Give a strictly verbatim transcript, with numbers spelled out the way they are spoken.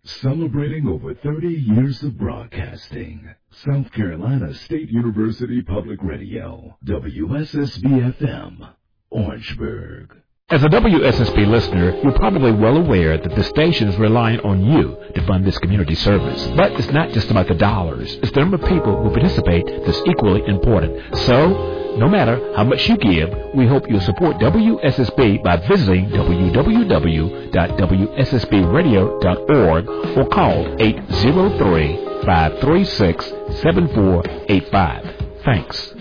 Celebrating over thirty years of broadcasting. South Carolina State University Public Radio, W S S B F M, Orangeburg. As a W S S B listener, you're probably well aware that the station is relying on you to fund this community service. But it's not just about the dollars. It's the number of people who participate that's equally important. So, no matter how much you give, we hope you'll support W S S B by visiting w w w dot w s s b radio dot org or call eight zero three, five three six, seven four eight five. Thanks.